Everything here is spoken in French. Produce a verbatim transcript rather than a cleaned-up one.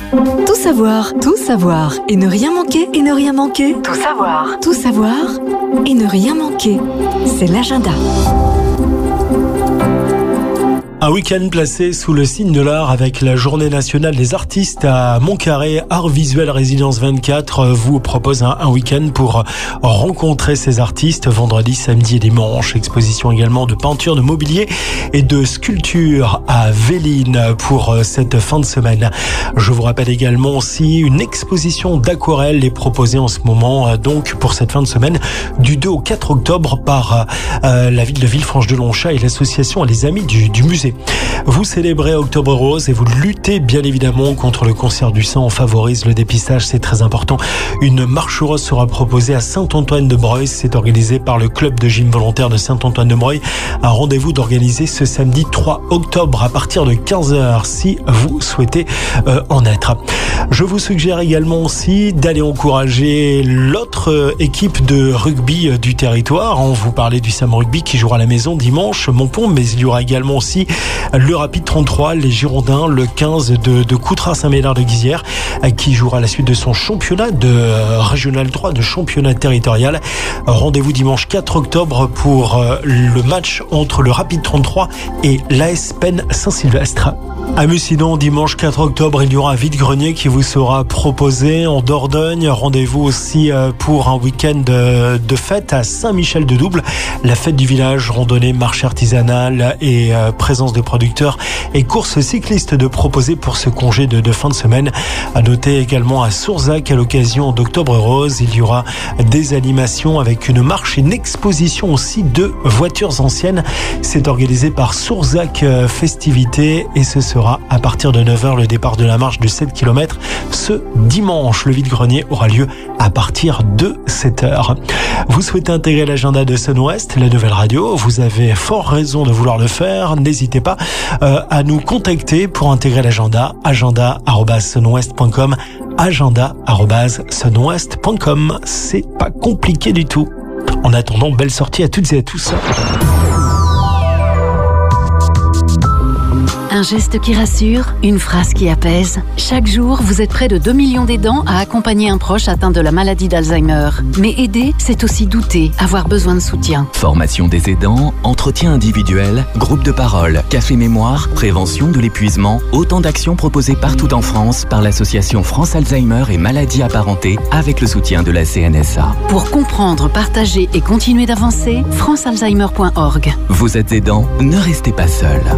Tout savoir, tout savoir et ne rien manquer, et ne rien manquer. Tout savoir, tout savoir et ne rien manquer. C'est l'agenda. Un week-end placé sous le signe de l'art avec la Journée nationale des artistes à Montcarré. Art Visuel Résidence vingt-quatre vous propose un, un week-end pour rencontrer ces artistes vendredi, samedi et dimanche. Exposition également de peinture, de mobilier et de sculpture à Véline pour cette fin de semaine. Je vous rappelle également aussi une exposition d'aquarelle est proposée en ce moment donc pour cette fin de semaine du deux au quatre octobre par euh, la ville de Villefranche-de-Lonchat et l'association Les Amis du, du musée. Vous célébrez Octobre Rose et vous luttez bien évidemment contre le cancer du sein. On favorise le dépistage, c'est très important. Une marche rose sera proposée à Saint-Antoine-de-Breuil. C'est organisé par le club de gym volontaire de Saint-Antoine-de-Breuil. Un rendez-vous d'organiser ce samedi trois octobre à partir de quinze heures si vous souhaitez euh, en être. Je vous suggère également aussi d'aller encourager l'autre équipe de rugby du territoire. On vous parlait du Sam Rugby qui jouera à la maison dimanche, Montpont, mais il y aura également aussi le Rapide trente-trois, les Girondins, le quinze de, de Coutras-Saint-Médard-de-Guizière, qui jouera la suite de son championnat de Régional trois, de championnat territorial. Rendez-vous dimanche quatre octobre pour le match entre le Rapide trente-trois et l'A S Penn Saint-Sylvestre. À Mucident, dimanche quatre octobre, il y aura un vide-grenier qui vous sera proposé en Dordogne. Rendez-vous aussi pour un week-end de fête à Saint-Michel-de-Double. La fête du village, randonnée, marché artisanal et présence de producteurs et courses cyclistes de proposer pour ce congé de, de fin de semaine. À noter également à Sourzac, à l'occasion d'Octobre Rose, il y aura des animations avec une marche et une exposition aussi de voitures anciennes. C'est organisé par Sourzac Festivités et ce sera à partir de neuf heures le départ de la marche de sept kilomètres ce dimanche. Le vide-grenier aura lieu à partir de sept heures. Vous souhaitez intégrer l'agenda de Sun West, la nouvelle radio, vous avez fort raison de vouloir le faire. N'hésitez pas euh, à nous contacter pour intégrer l'agenda, agenda arobase sunwest point com, agenda arobase sunwest point com. C'est pas compliqué du tout. En attendant, belle sortie à toutes et à tous. Un geste qui rassure, une phrase qui apaise. Chaque jour, vous êtes près de deux millions d'aidants à accompagner un proche atteint de la maladie d'Alzheimer. Mais aider, c'est aussi douter, avoir besoin de soutien. Formation des aidants, entretien individuel, groupe de parole, café mémoire, prévention de l'épuisement, autant d'actions proposées partout en France par l'association France Alzheimer et maladies apparentées avec le soutien de la C N S A. Pour comprendre, partager et continuer d'avancer, france alzheimer point org. Vous êtes aidant, ne restez pas seul.